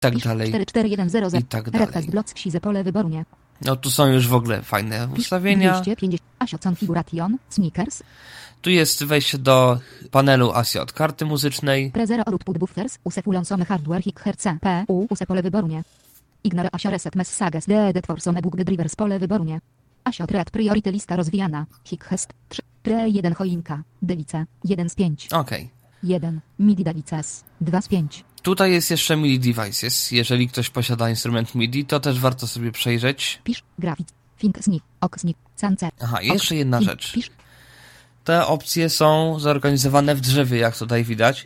tak dalej, 44100 i tak dalej. Request block size pole wyboru nie. No tu są już w ogóle fajne ustawienia. 250 ASIO configuration sneakers. Tu jest wejście do panelu ASIO od karty muzycznej. Prezero output buffers use fulonsome hardware hic herce p u use pole wyboru nie. Ignore ASIO reset messages dedet forsome bug drivers pole wyboru nie. ASIO thread priority lista rozwijana hic hest 3 pre 1 choinka delice 1 z 5. Okej. 1 MIDI delices 2 z 5. Tutaj jest jeszcze MIDI devices. Jeżeli ktoś posiada instrument MIDI, to też warto sobie przejrzeć. Pisz grafik think snick ok snick cance. Aha, i jeszcze jedna Think, rzecz. Pisz Te opcje są zorganizowane w drzewie, jak tutaj widać.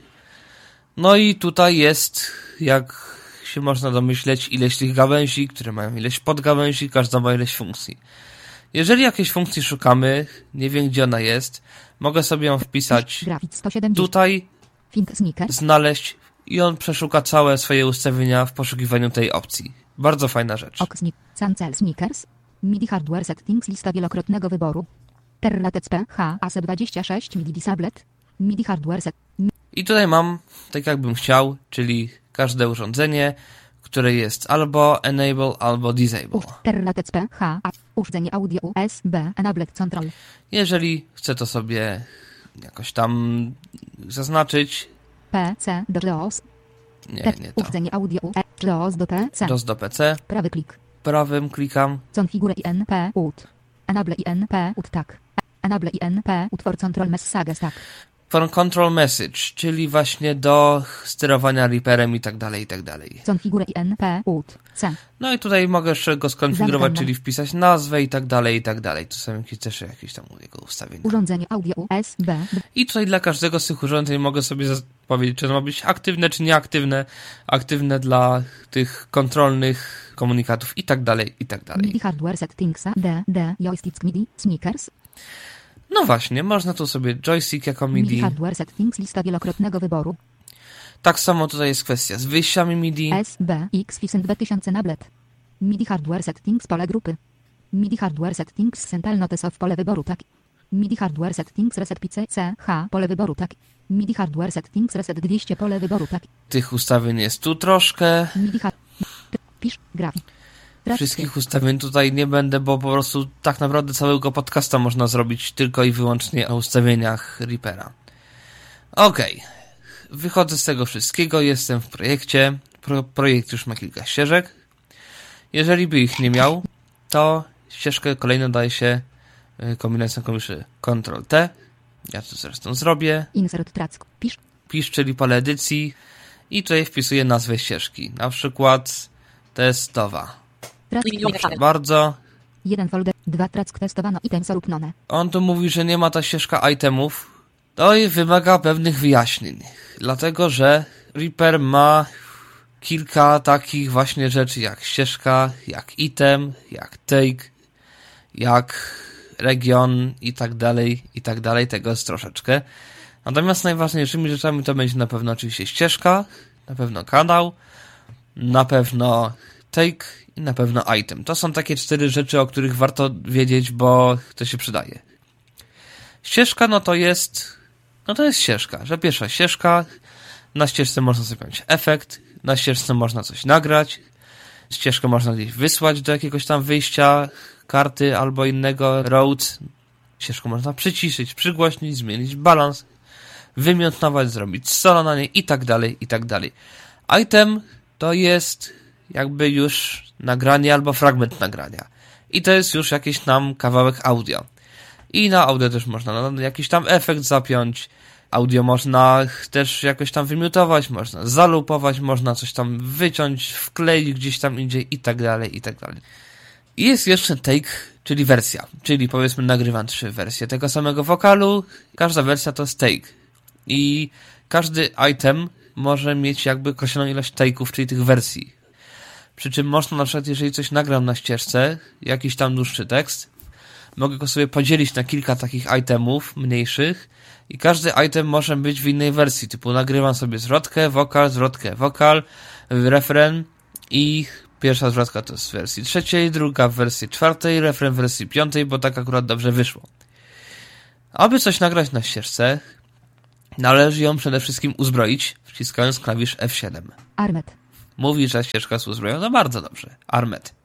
No i tutaj jest, jak się można domyśleć, ileś tych gałęzi, które mają ileś podgałęzi, każda ma ileś funkcji. Jeżeli jakiejś funkcji szukamy, nie wiem gdzie ona jest, mogę sobie ją wpisać grafik 170 tutaj, think sneakers. znaleźć i on przeszuka całe swoje ustawienia w poszukiwaniu tej opcji. Bardzo fajna rzecz. Ok snick cancel sneakers. MIDI hardware settings lista wielokrotnego wyboru. Terratec PH AC26 MIDI disablet. MIDI hardware set. I tutaj mam, tak jakbym chciał, czyli każde urządzenie, które jest albo enable, albo disable. Terratec PH urządzenie audio USB enabled control. Jeżeli chcę to sobie jakoś tam zaznaczyć, PC do JAWS. nie to. Urządzenie audio JAWS do PC. JAWS do PC, Prawy klik. prawym klikam, Configure INP UT. Enable INP UT tak. Enable INP UT for control messages tak. for control message, czyli właśnie do sterowania Reaperem i tak dalej, i tak dalej. Configure INP UT C. No i tutaj mogę jeszcze go skonfigurować, Zamknę. czyli wpisać nazwę i tak dalej, i tak dalej. Tu są jakieś tam jego ustawienia. Urządzenie audio USB. I tutaj dla każdego z tych urządzeń mogę sobie powiedzieć, czy ono ma być aktywne, czy nieaktywne. Aktywne dla tych kontrolnych komunikatów i tak dalej, i tak dalej. MIDI hardware settings D joystick MIDI sneakers. No właśnie, można tu sobie joystick jako MIDI. hardware settings lista wielokrotnego wyboru. Tak samo tutaj jest kwestia z wyjściami MIDI. SB X 2000 nablet. MIDI hardware settings pole grupy. MIDI hardware settings central notes of pole wyboru tak. MIDI hardware settings reset PC CH pole wyboru tak. MIDI hardware settings reset 200 pole wyboru tak. Tych ustawień jest tu troszkę. MIDI pisz grafik. Wszystkich ustawień tutaj nie będę, bo po prostu tak naprawdę całego podcasta można zrobić tylko i wyłącznie o ustawieniach Reapera. Okej. Wychodzę z tego wszystkiego, jestem w projekcie. Projekt już ma kilka ścieżek. Jeżeli by ich nie miał, to ścieżkę kolejną daje się kombinacją klawiszy Ctrl-T. Ja to zresztą zrobię. Insert track. Pisz, czyli pole edycji. I tutaj wpisuję nazwę ścieżki. Na przykład testowa. Proszę bardzo. 1 folder, 2 track testowano items lub none. On tu mówi, że nie ma ta ścieżka itemów. To i wymaga pewnych wyjaśnień. Dlatego, że Reaper ma kilka takich właśnie rzeczy jak ścieżka, jak item, jak take, jak region i tak dalej, tego jest troszeczkę. Natomiast najważniejszymi rzeczami to będzie na pewno oczywiście ścieżka, na pewno kanał, na pewno take i na pewno item. To są takie 4 rzeczy, o których warto wiedzieć, bo to się przydaje. Ścieżka, no to jest ścieżka, że pierwsza ścieżka, na ścieżce można sobie mieć efekt, na ścieżce można coś nagrać, ścieżkę można gdzieś wysłać do jakiegoś tam wyjścia, karty albo innego road, ścieżkę można przyciszyć, przygłośnić, zmienić balans, wymiątnować, zrobić solo na niej i tak dalej, i tak dalej. Item to jest jakby już nagranie albo fragment nagrania. I to jest już jakiś tam kawałek audio. I na audio też można jakiś tam efekt zapiąć. Audio można też jakoś tam wymiutować, można zalupować, można coś tam wyciąć, wkleić gdzieś tam indziej i tak dalej, i tak dalej. I jest jeszcze take, czyli wersja. Czyli powiedzmy nagrywam 3 wersje tego samego wokalu. Każda wersja to jest take. I każdy item może mieć jakby określoną ilość take'ów, czyli tych wersji. Przy czym można na przykład, jeżeli coś nagram na ścieżce, jakiś tam dłuższy tekst, mogę go sobie podzielić na kilka takich itemów mniejszych i każdy item może być w innej wersji, typu nagrywam sobie zwrotkę, wokal, refren i pierwsza zwrotka to jest w wersji 3, druga w wersji 4, refren w wersji 5, bo tak akurat dobrze wyszło. Aby coś nagrać na ścieżce, należy ją przede wszystkim uzbroić, wciskając klawisz F7. Armet. mówi, że ścieżka jest uzbrojona bardzo dobrze. Armet.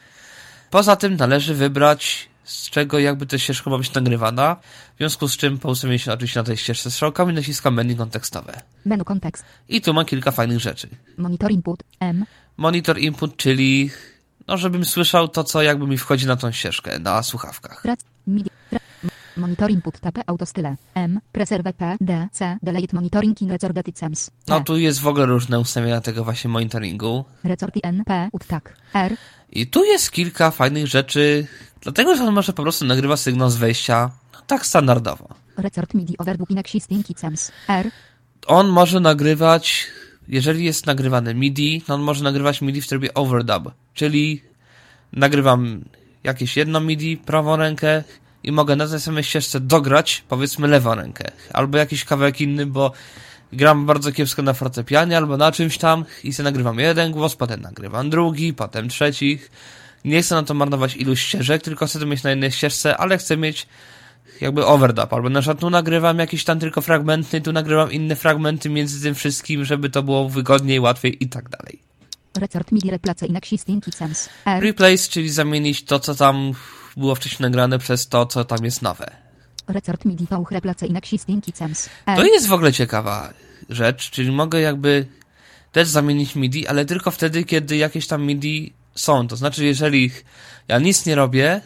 Poza tym należy wybrać, z czego jakby ta ścieżka ma być nagrywana, w związku z czym po ustawieniu się oczywiście na tej ścieżce strzałkami naciskam menu kontekstowe. Menu kontekst. I tu mam kilka fajnych rzeczy. Monitor input. M. Monitor input, czyli żebym słyszał to, co jakby mi wchodzi na tą ścieżkę, na słuchawkach. MIDI. Monitor input TP autostyle. M. Preserve P. D. C. Delayed monitoring in recorded items. No tu jest w ogóle różne ustawienia tego właśnie monitoringu. Record N. P. Tak. R. I tu jest kilka fajnych rzeczy, dlatego że on może po prostu nagrywa sygnał z wejścia tak standardowo. Record MIDI overbook in existing items. R. On może nagrywać, jeżeli jest nagrywany MIDI, to on może nagrywać MIDI w trybie overdub, czyli nagrywam jakieś jedno MIDI, prawą rękę i mogę na tej samej ścieżce dograć, powiedzmy, lewą rękę, albo jakiś kawałek inny, bo gram bardzo kiepsko na fortepianie, albo na czymś tam i sobie nagrywam jeden głos, potem nagrywam drugi, potem trzeci. Nie chcę na to marnować iluś ścieżek, tylko chcę to mieć na jednej ścieżce, ale chcę mieć jakby overdub, albo na przykład tu nagrywam jakieś tam tylko fragmenty, tu nagrywam inne fragmenty między tym wszystkim, żeby to było wygodniej, łatwiej i tak dalej. Record MIDI replace in existing items. R. Replace, czyli zamienić to, co tam było wcześniej nagrane przez to, co tam jest nowe. Record MIDI to replace in existing items. R. To jest w ogóle ciekawa rzecz, czyli mogę jakby też zamienić MIDI, ale tylko wtedy, kiedy jakieś tam MIDI są. To znaczy, jeżeli ja nic nie robię,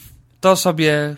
to sobie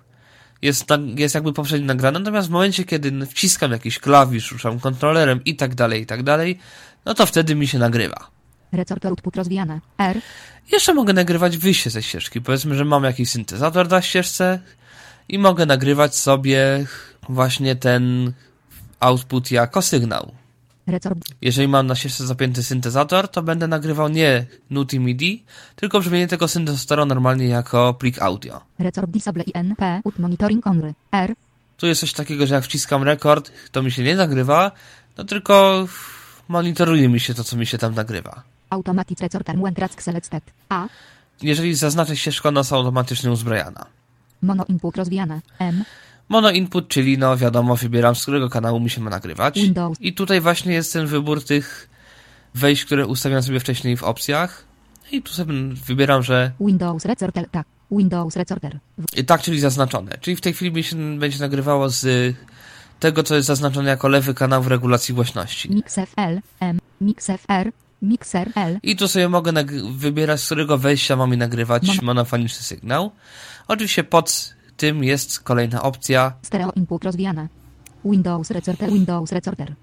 jest jakby poprzednio nagrane, natomiast w momencie, kiedy wciskam jakiś klawisz, ruszam kontrolerem i tak dalej, no to wtedy mi się nagrywa. Record output rozwijane. R. Jeszcze mogę nagrywać wyjście ze ścieżki. Powiedzmy, że mam jakiś syntezator na ścieżce i mogę nagrywać sobie właśnie ten output jako sygnał. Record. Jeżeli mam na ścieżce zapięty syntezator, to będę nagrywał nie nuty MIDI, tylko brzmienie tego syntezatora normalnie jako plik audio. Record disable INP ut monitoring only. R. Tu jest coś takiego, że jak wciskam rekord, to mi się nie nagrywa, no tylko monitoruje mi się to, co mi się tam nagrywa. Automatic record when track selected. A. Jeżeli zaznaczę ścieżkę, ona jest automatycznie uzbrojana. Mono input rozwijane. M. Mono input, czyli no wiadomo, wybieram, z którego kanału mi się ma nagrywać. Windows. I tutaj właśnie jest ten wybór tych wejść, które ustawiam sobie wcześniej w opcjach. I tu sobie wybieram, że Windows recorder. Tak. Windows recorder. i tak, czyli zaznaczone. Czyli w tej chwili mi się będzie nagrywało z tego, co jest zaznaczone jako lewy kanał w regulacji głośności. Mix FL. M. Mix FR. Mixer L. I tu sobie mogę wybierać, z którego wejścia mam mi nagrywać monofoniczny sygnał. Oczywiście pod tym jest kolejna opcja, Stereo input rozwijane. Windows recorder. Windows recorder.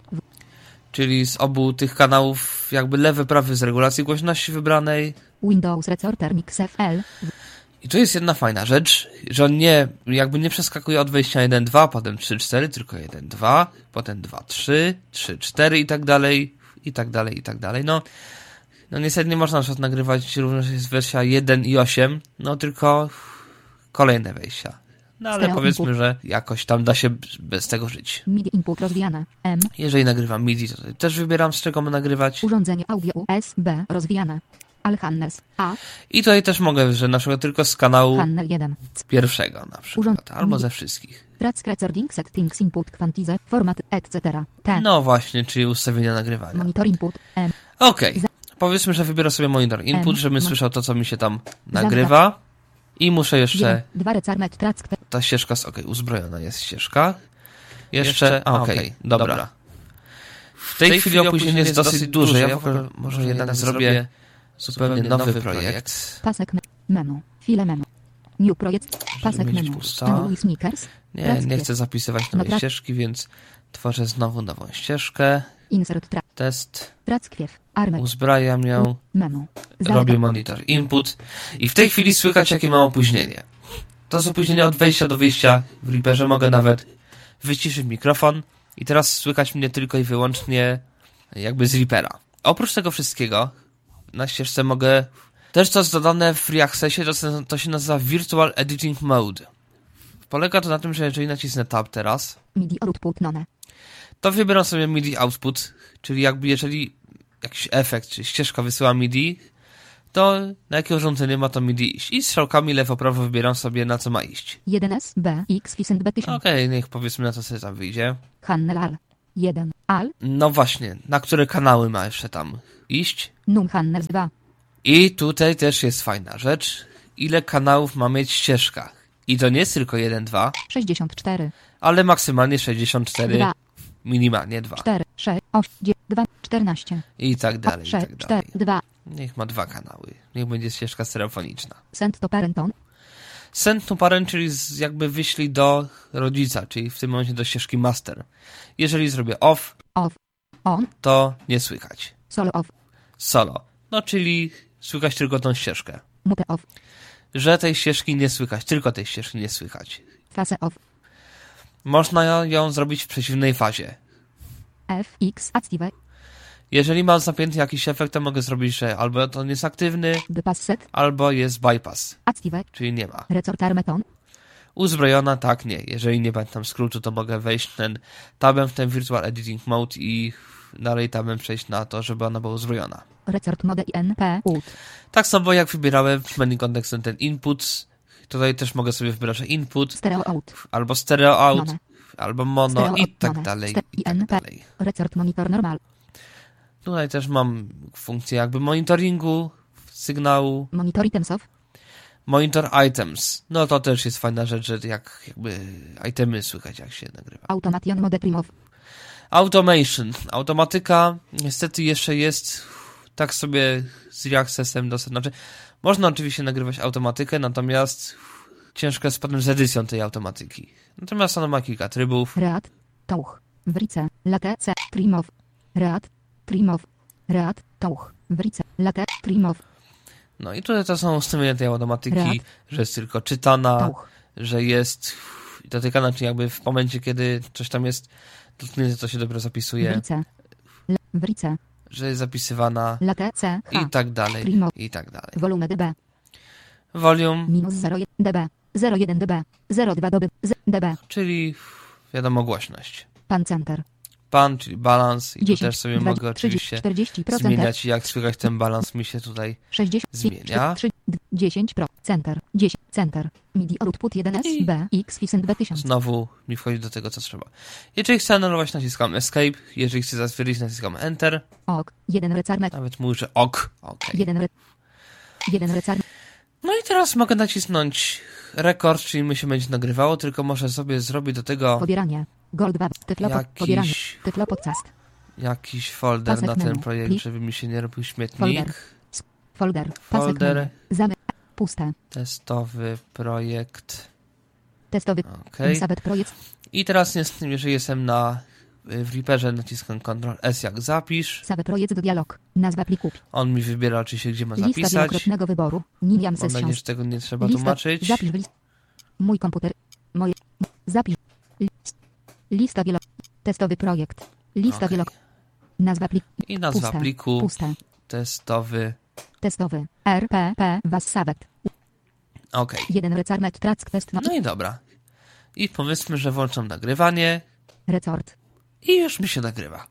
czyli z obu tych kanałów jakby lewy, prawy z regulacji głośności wybranej. Windows recorder Mix FL. I tu jest jedna fajna rzecz, że on nie przeskakuje od wejścia 1.2, potem 3.4, tylko 1.2, potem 2.3, 3.4 i tak dalej, i tak dalej, i tak dalej. No niestety nie można na przykład nagrywać również jest wersja 1 i 8, no tylko kolejne wejścia. No ale powiedzmy, że jakoś tam da się bez tego żyć. MIDI input rozwijane. M. Jeżeli nagrywam MIDI, to też wybieram, z czego mam nagrywać. Urządzenie audio USB rozwijane. Alhannes A. I tutaj też mogę, że na przykład tylko z kanału Channel 1. pierwszego na przykład, albo ze wszystkich. Track recording settings input quantize format etc. T. No właśnie, czyli ustawienia nagrywania. Monitor input M. Okej. Powiedzmy, że wybiorę sobie monitor input, żebym słyszał to, co mi się tam nagrywa. I muszę jeszcze... 2 recarmet track. Ta ścieżka jest uzbrojona jest ścieżka. Jeszcze... Okej, dobra. W tej chwili opóźnienie jest dosyć duże. Ja w ogóle może jednak zrobię zupełnie nowy projekt. Pasek menu. File menu. New projekt. Pasek menu. Louis Sneakers. Nie chcę zapisywać nowej ścieżki, więc tworzę znowu nową ścieżkę. Insert track. Test. Trackwiew. Armet. Uzbrajam ją. Menu. Robię monitor input. I w tej chwili słychać, jakie mam opóźnienie. To jest opóźnienie od wejścia do wyjścia. W Reaperze mogę nawet wyciszyć mikrofon. I teraz słychać mnie tylko i wyłącznie jakby z Reapera. Oprócz tego wszystkiego na ścieżce mogę... Też co jest dodane w Free Accessie, to się nazywa Virtual Editing Mode. Polega to na tym, że jeżeli nacisnę Tab teraz, MIDI output none. to wybieram sobie MIDI output, czyli jakby jeżeli jakiś efekt, czy ścieżka wysyła MIDI, to na jakie urządzenie ma to MIDI iść. I strzałkami lewo-prawo wybieram sobie, na co ma iść. 1S B X Vicent B1000. Okej, niech powiedzmy, na co sobie tam wyjdzie. Channel Al. 1 Al. No właśnie, na które kanały ma jeszcze tam iść. Num Hanners 2. I tutaj też jest fajna rzecz. Ile kanałów ma mieć ścieżka? I to nie jest tylko 1, 2, 64. ale maksymalnie 64, 2. minimalnie 2. 4, 6, 8, 9, 2, 14. I tak dalej, i 6, tak 4, dalej. 2. Niech ma 2 kanały. Niech będzie ścieżka stereofoniczna. Send to parenton. Send to parent, czyli jakby wyślij do rodzica, czyli w tym momencie do ścieżki master. Jeżeli zrobię off, Off. On. to nie słychać. Solo off. Solo. No, czyli słychać tylko tą ścieżkę. Mute off. Że tej ścieżki nie słychać, tylko tej ścieżki nie słychać. Phase off. Można ją zrobić w przeciwnej fazie. FX active. Jeżeli mam zapięty jakiś efekt, to mogę zrobić, że albo on jest aktywny, Bypass set. albo jest bypass, Active. czyli nie ma. Resort armeton. Uzbrojona, tak, nie. Jeżeli nie pamiętam skrótu, to mogę wejść ten tabem w ten Virtual Editing Mode i dalej tabem przejść na to, żeby ona była uzbrojona. Resort mode INP. UT. Tak samo jak wybierałem w menu kontekstu ten input, tutaj też mogę sobie wybierać że input, Stereo out. albo stereo out, Mono. albo mono Stereo i out, tak mono. dalej, Ste- i tak INP. dalej. Resort monitor normal. Tutaj też mam funkcję jakby monitoringu, sygnału, Monitor items off. monitor items. No to też jest fajna rzecz, że jakby itemy słychać jak się nagrywa. Automation mode prim off. Automation. Automatyka niestety jeszcze jest tak sobie z reaccessem dosyć. Znaczy, można oczywiście nagrywać automatykę, natomiast ciężko jest potem z edycją tej automatyki. Natomiast ona ma kilka trybów. Reat. Tauch. Wrice. Late. C. Trim off. Reat. Trim off. Reat. Tauch. Wrice. Late. Trim off. No i tutaj to są ustawienia tej automatyki, Reat. że jest tylko czytana, Tauch. że jest dotykana, czyli jakby w momencie, kiedy coś tam jest dotknięte, to się dopiero zapisuje, Wrice. Wrice. że jest zapisywana Late. C. H. i tak dalej, Trim off. i tak dalej. Volume dB. Volume, Minus 0,1 dB. 0,1 dB. 0,2 dB. dB. czyli wiadomo głośność. Pan center. Pan, czyli balans i tu 10, też sobie 20, mogę 30, oczywiście 40%. zmieniać, jak słychać ten balans mi się tutaj 60, zmienia. 10 Pro, Center, 10, Center, MIDI output 1S, B, X, Fisend B1000. Znowu mi wchodzi do tego, co trzeba. Jeżeli chcę anulować, naciskam Escape. Jeżeli chcę zatwierdzić, naciskam Enter. Ok, 1 recarmet, Nawet mówię, że OK. OK. 1 recarmet, No i teraz mogę nacisnąć rekord, czyli mi się będzie nagrywało, tylko muszę sobie zrobić do tego pobieranie, Gold 2, pobieranie, tyflo podcast, jakiś folder Pasek na ten menu. projekt, Plik. żeby mi się nie robił śmietnik. folder, pasek Folder. menu, zamek, puste, Testowy projekt. testowy, OK. Sabet projekt, I teraz jeżeli jestem w Reaperze, naciskam Ctrl S jak zapisz. Sabet projekt dialog, nazwa pliku, On mi wybiera oczywiście, gdzie ma lista zapisać. wielokrotnego wyboru, Niniam Mam nadzieję, Sessions, że tego nie trzeba lista, tłumaczyć. zapisz w list, mój komputer, moje, zapisz, lista wielo, testowy projekt, lista Okej. nazwa pliku, I nazwa puste, pliku puste. testowy. Testowy. RPP was Sabet. OK. 1 recarmet track test no. No i dobra. I powiedzmy, że włączam nagrywanie Resort. i już mi się nagrywa.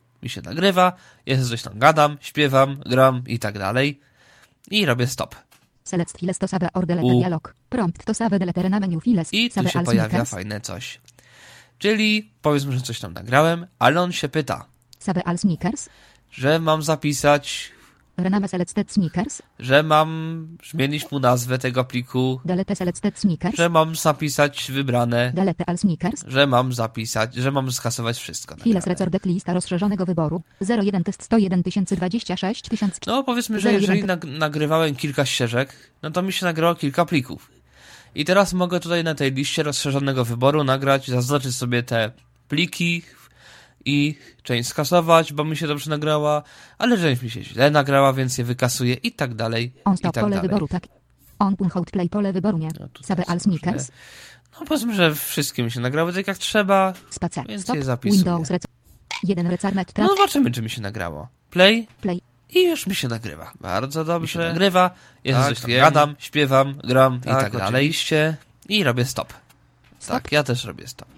Ja coś tam gadam, śpiewam, gram i tak dalej. I robię stop. Select files to save or delete U. dialog. Prompt to save delete na menu files. I tu save się all pojawia snippets. fajne coś. Czyli powiedzmy, że coś tam nagrałem, ale on się pyta, Save all sneakers. że mam zapisać, Rename selected sneakers. że mam zmienić mu nazwę tego pliku, Delete selected sneakers. że mam zapisać wybrane, Delete all sneakers. że mam skasować wszystko. Files nagrane. recordet lista rozszerzonego wyboru. 01 test 101 026 000. No powiedzmy, że jeżeli nagrywałem kilka ścieżek, no to mi się nagrało kilka plików. I teraz mogę tutaj na tej liście rozszerzonego wyboru nagrać, zaznaczyć sobie te pliki i część skasować, bo mi się dobrze nagrała, ale część mi się źle nagrała, więc je wykasuję i tak dalej, On i stop tak pole dalej. wyboru tak. On punhout play pole wyboru nie. No tutaj Save all są sneakers. źle. No powiedzmy, że wszystkie mi się nagrały tak jak trzeba, Spacer. więc Stop. je zapisuję. Windows rec. 1 recarmet No track. zobaczymy, czy mi się nagrało. Play. Play. I już mi się nagrywa. Bardzo dobrze. Mi się nagrywa. Ja Tak, coś tam wiem. gadam, śpiewam, gram i Tak, tak dalej. oczywiście. I robię stop. Stop. Tak, ja też robię stop.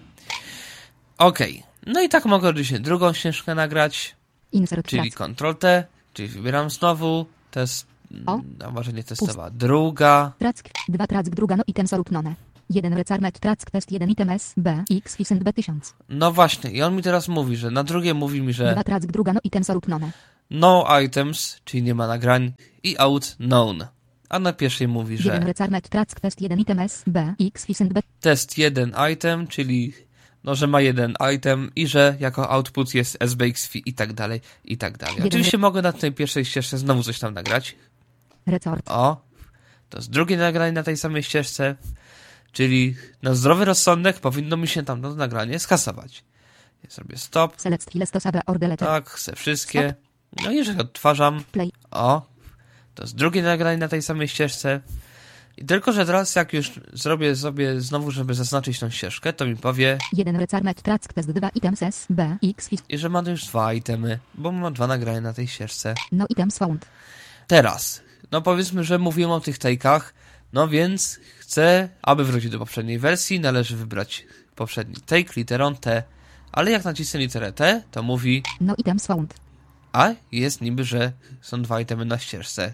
Okej. No i tak mogę oczywiście drugą ścieżkę nagrać, Insert czyli track. Ctrl-T, czyli wybieram znowu, test, O. no może nie testowa, druga, Track 2 track druga no item sorupnone. 1 recarmet track test 1 item S B X Fisend B1000. no właśnie, i on mi teraz mówi, że na drugie mówi mi, 2 że track druga no item sorupnone. no items, czyli nie ma nagrań, i out known. A na pierwszej mówi, że 1 recarnet track test 1 item S, B, X, Fisend, B. test 1 item, czyli no, że ma jeden item i że jako output jest SBXV i tak dalej, i tak dalej. Oczywiście mogę na tej pierwszej ścieżce znowu coś tam nagrać. Resort. O, to jest drugie nagranie na tej samej ścieżce, czyli na zdrowy rozsądek powinno mi się tam to nagranie skasować. Ja zrobię stop. Select file stosowe or delete. Tak, chcę wszystkie. No i jeżeli odtwarzam. Play. O, to jest drugie nagranie na tej samej ścieżce. I tylko, że teraz jak już zrobię sobie znowu, żeby zaznaczyć tą ścieżkę, to mi powie 1 recarnet track test 2 items S, B, X, i że ma już 2 itemy, bo mam 2 nagrania na tej ścieżce. no items found. Teraz, no powiedzmy, że mówiłem o tych take'ach, no więc chcę, aby wrócić do poprzedniej wersji, należy wybrać poprzedni take literą T, ale jak nacisnę literę T, to mówi, no items found. a jest niby, że są 2 itemy na ścieżce.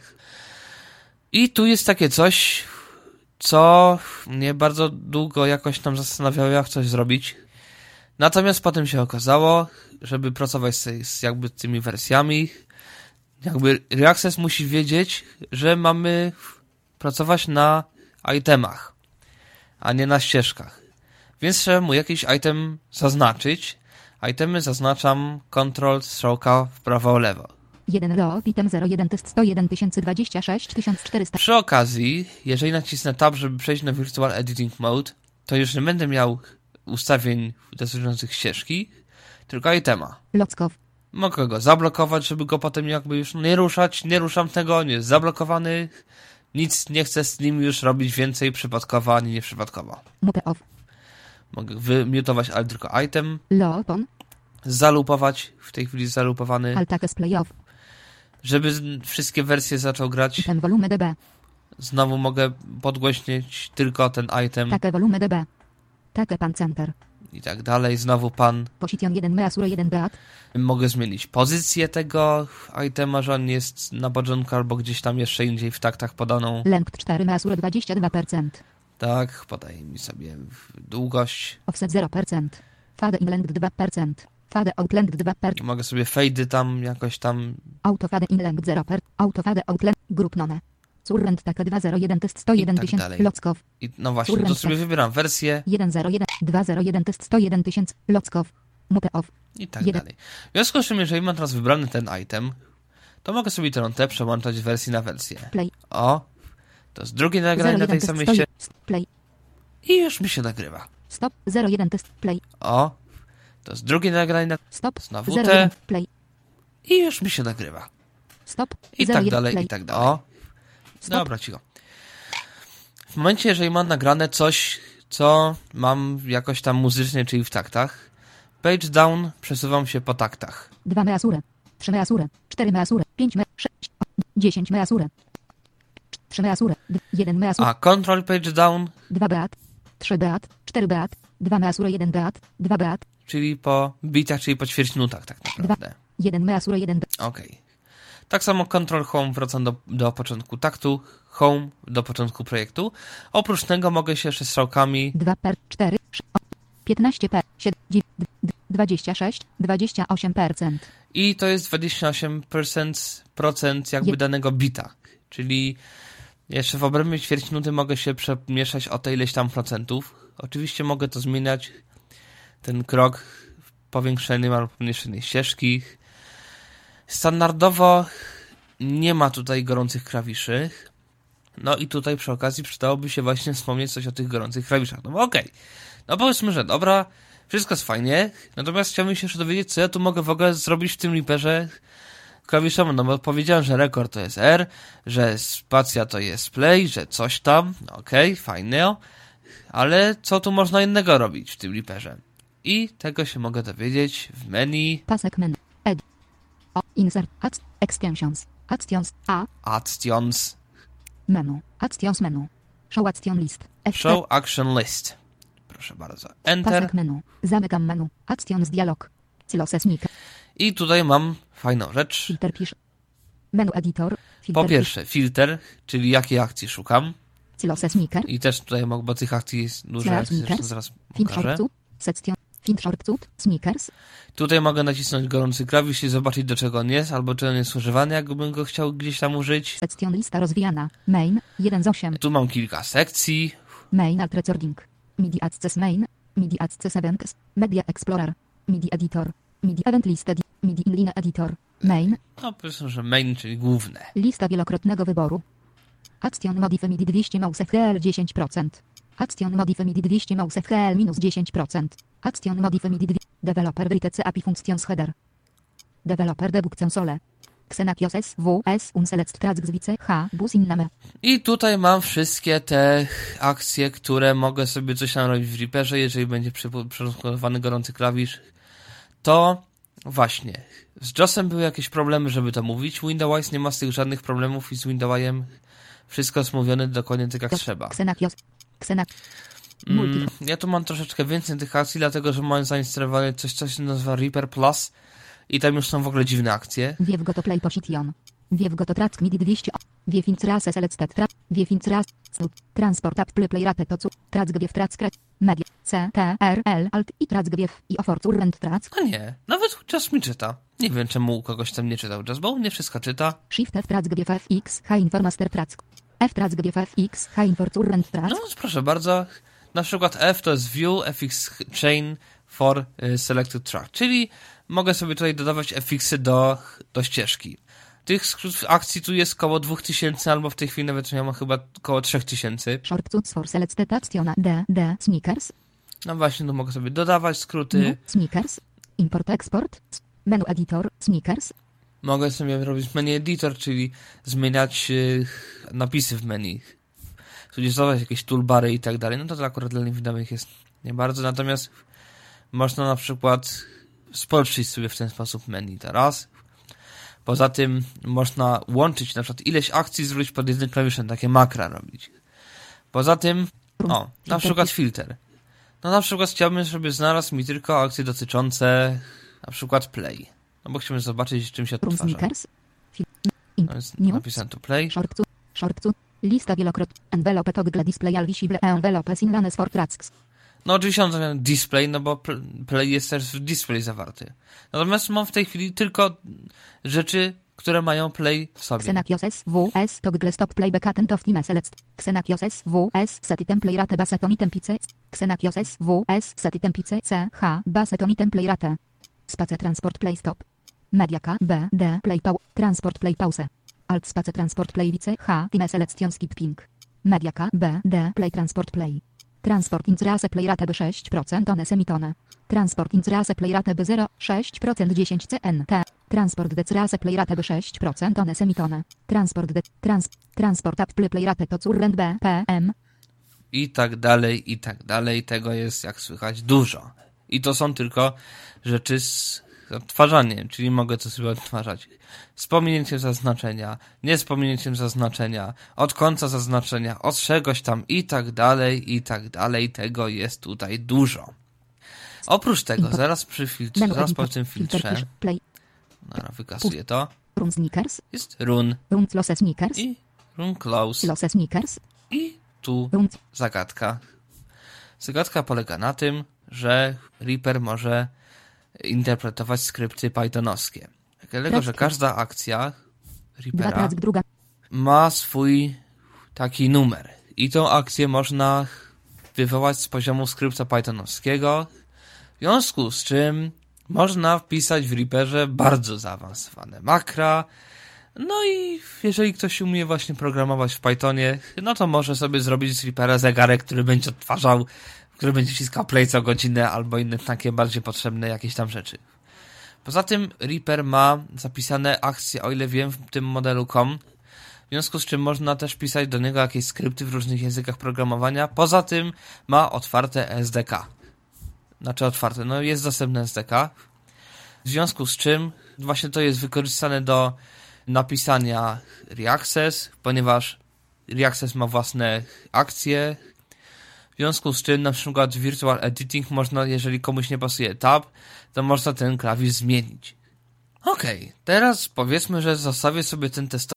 I tu jest takie coś, co mnie bardzo długo jakoś tam zastanawiało, jak coś zrobić. Natomiast potem się okazało, żeby pracować z jakby tymi wersjami, jakby Reaccess musi wiedzieć, że mamy pracować na itemach, a nie na ścieżkach. Więc trzeba mu jakiś item zaznaczyć. Itemy zaznaczam Ctrl stroka w prawo lewo. 1 loop item 01 test 101 026 1400. Przy okazji, jeżeli nacisnę Tab, żeby przejść na Virtual Editing Mode, to już nie będę miał ustawień dotyczących ścieżki, tylko itema. Lockow. Mogę go zablokować, żeby go potem jakby już nie ruszać. Nie ruszam tego, nie jest zablokowany. Nic nie chcę z nim już robić więcej przypadkowo ani nieprzypadkowo. Mute off. Mogę wymutować, ale tylko item. Loop on. Zalupować, w tej chwili zalupowany. Altakes play off. Żeby wszystkie wersje zaczął grać, Item volume db. znowu mogę podgłośnić tylko ten item Take volume db. Take pan center. i tak dalej. Znowu pan. Position 1 measure 1 beat. Mogę zmienić pozycję tego itema, że on jest na początku albo gdzieś tam jeszcze indziej w taktach podaną. Length 4 measure 22%. Tak, podaje mi sobie długość. Offset 0%. Fade in length 2%. Fade out length 2%. Mogę sobie fade'y tam jakoś tam. Auto fade in length 0%. Auto fade out length. Group none. Current take 201 test 101 I tak 000. dalej. Lockow. I no właśnie, to sobie wybieram wersję 101 201 test 101 000. Lockow. Mute off. i tak 1. dalej. W związku z czym, jeżeli mam teraz wybrany ten item, to mogę sobie literą T przełączać z wersji na wersję. Play. O, to jest drugie nagranie na tej samej ścieżce Play. i już mi się nagrywa. Stop 01 test play. O, to jest drugie nagranie na... Stop Znowu 01 T. play. i już mi się nagrywa. Stop I 01 tak dalej, play. i tak dalej. O, Stop. dobra, cicho. W momencie, jeżeli mam nagrane coś, co mam jakoś tam muzycznie, czyli w taktach, page down przesuwam się po taktach. 2 measure. 3 measure. 4 measure. 5 measure. 6. 10 measure. 3 measure. 1 measure. A control page down, 2 beat. 3 beat. 4 beat. 2 measure 1 beat. 2 beat. czyli po bitach, czyli po ćwierćnutach tak naprawdę. 1 measure 1 beat. Okej. Tak samo control home wracam do początku taktu, home do początku projektu. Oprócz tego mogę się jeszcze strzałkami 2 per 4. 15 per 7. 26. 28%. i to jest 28% jakby danego bita. Czyli jeszcze w obrębie ćwierćminuty mogę się przemieszać o te ileś tam procentów. Oczywiście mogę to zmieniać, ten krok w powiększonej albo pomniejszonej ścieżki. Standardowo nie ma tutaj gorących klawiszy. No i tutaj przy okazji przydałoby się właśnie wspomnieć coś o tych gorących klawiszach. No bo okej. No powiedzmy, że dobra, wszystko jest fajnie, natomiast chciałbym się jeszcze dowiedzieć, co ja tu mogę w ogóle zrobić w tym Reaperze klawiszowym. No bo powiedziałem, że rekord to jest R, że spacja to jest play, że coś tam. No okej, fajnie. Ale co tu można innego robić w tym Reaperze? I tego się mogę dowiedzieć w menu Pasek menu. Ed. O. Insert. Add. Extensions. Actions. A. Actions. Menu. Actions menu. Show action list. F. Show Action List. Proszę bardzo. Enter. Pasek menu. Zamykam menu. Actions dialog. Cyloses Maker. I tutaj mam fajną rzecz. Filter pisz. Menu editor. Po Filter pierwsze, filter, czyli jakiej akcji szukam. Cyloses Maker. I też tutaj bo tych akcji jest dużo, jak zresztą zaraz Film pokażę. shortsu. Section. Find shortcut, Snickers, Tutaj mogę nacisnąć gorący klawisz i zobaczyć, do czego on jest, albo czy on jest używany, jakbym go chciał gdzieś tam użyć. Section lista rozwijana, main, 1 z 8, Tu mam kilka sekcji. main alt recording, MIDI access main, MIDI access events, media explorer, MIDI editor, MIDI event list, MIDI inline editor, main, No powiedzmy, że main, czyli główne. lista wielokrotnego wyboru. Action modif MIDI 200 mouse FL 10%. Action modif MIDI 200 mouse FL minus 10%. Action modif MIDI 2. Developer WTC API Functions Header. Developer debug console. Xenakios SWS unselect track zwice H bus inname. I tutaj mam wszystkie te akcje, które mogę sobie coś tam robić w Reaperze, jeżeli będzie przyporządkowany gorący klawisz. To właśnie, z JOS-em były jakieś problemy, żeby to mówić. Windowise nie ma z tych żadnych problemów i z Windowsem wszystko jest mówione dokładnie tak jak trzeba. Xenakios. Ja tu mam troszeczkę więcej tych akcji, dlatego że mam zainstalowane coś, co się nazywa Reaper Plus i tam już są w ogóle dziwne akcje. Wiew to play position. Wiew to track MIDI 200. Wiefinc ras select track. Wiefinc ras transport up play rate to cu. Track gwiew track media C T R L alt i track gwiew i offer current track. A nie, nawet JOS mi czyta. Nie wiem czemu u kogoś tam nie czytał JOS, bo u mnie wszystko czyta. Shift F track gwiew FX H informaster track. F track gwiew FX H infor current track. No proszę bardzo. Na przykład F to jest View, FX Chain for Selected Track, czyli mogę sobie tutaj dodawać FX-y do ścieżki. Tych akcji tu jest około 2000, albo w tej chwili nawet miałem chyba około 3000. Shortcuts for selected action D Snickers. No właśnie, tu mogę sobie dodawać skróty. Snickers. Import export. Menu editor Snickers. Mogę sobie robić menu editor, czyli zmieniać napisy w menu. Tudzież jakieś toolbary i tak dalej. No to akurat dla niewidomych jest nie bardzo. Natomiast można na przykład spolszczyć sobie w ten sposób menu teraz. Poza tym można łączyć na przykład ileś akcji zrobić pod jednym klawiszem, takie makra robić. Poza tym, na przykład filtr. No na przykład chciałbym, żeby znalazł mi tylko akcje dotyczące na przykład play. No bo chciałbym zobaczyć, czym się odtwarza. No jest napisane tu play. Shortcut. Lista envelope toggle display all visible envelopes in lanes for tracks. No oczywiście on zamiast display, no bo play jest też w display zawarty. Natomiast mam w tej chwili tylko rzeczy, które mają play w sobie. Xenakios SWS toggle stop playback attent of time select. Xenakios SWS set item play rate baseton item pice. Xenakios SWS set item pice C H baseton item play rate. Space transport play stop. Mediaka B D play pause. Transport play pause. Alt space transport play vice H time selection skip ping. Mediaka B D play transport play. Transport intrase play rate B6% one semitone. Transport intrase play rate B0 6% 10 CNT. Transport decrase play rate B6% one semitone. Transport transport up play rate to current B PM. I tak dalej. Tego jest, jak słychać, dużo. I to są tylko rzeczy z odtwarzaniem, czyli mogę to sobie odtwarzać z pominięciem zaznaczenia, nie z pominięciem zaznaczenia, od końca zaznaczenia, od czegoś tam i tak dalej. Tego jest tutaj dużo. Oprócz tego, zaraz po tym filtrze, wykasuję to, jest run i run close i tu zagadka. Zagadka polega na tym, że Reaper może interpretować skrypty pythonowskie. Dlatego, że każda akcja Reapera ma swój taki numer. I tą akcję można wywołać z poziomu skrypta pythonowskiego, w związku z czym można wpisać w Reaperze bardzo zaawansowane makra. No i jeżeli ktoś umie właśnie programować w Pythonie, no to może sobie zrobić z Reapera zegarek, który będzie odtwarzał, który będzie wciskał play co godzinę, albo inne takie bardziej potrzebne jakieś tam rzeczy. Poza tym Reaper ma zapisane akcje, o ile wiem, w tym modelu COM, w związku z czym można też pisać do niego jakieś skrypty w różnych językach programowania. Poza tym ma otwarte SDK. Znaczy otwarte, no jest dostępne SDK. W związku z czym właśnie to jest wykorzystane do napisania Reaccess, ponieważ Reaccess ma własne akcje. W związku z czym na przykład w Virtual Editing można, jeżeli komuś nie pasuje tab, to można ten klawisz zmienić. Okej, teraz powiedzmy, że zostawię sobie ten testowy